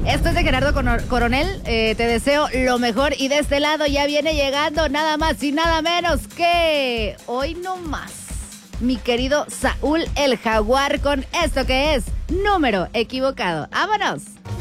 Esto es de Gerardo Coronel. Te deseo lo mejor. Y de este lado ya viene llegando nada más y nada menos que hoy no más, mi querido Saúl el Jaguar, con esto que es Número Equivocado. ¡Vámonos!